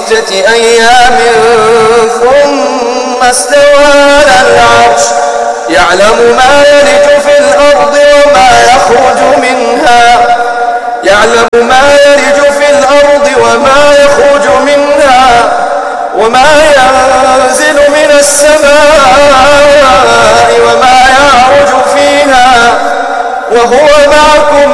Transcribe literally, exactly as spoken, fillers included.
ستة أيام ثم استوى على العرش يعلم ما يلج في الأرض وما يخرج منها يعلم ما يلج في الأرض وما يخرج منها وما ينزل من السماء وما يعرج فيها وهو معكم